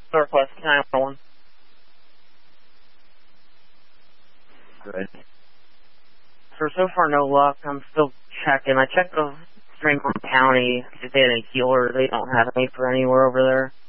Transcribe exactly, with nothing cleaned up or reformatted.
Northwest nine one one. Good. So, so far no luck. I'm still checking. I checked the Franklin County, if they had any healer. They don't have any for anywhere over there.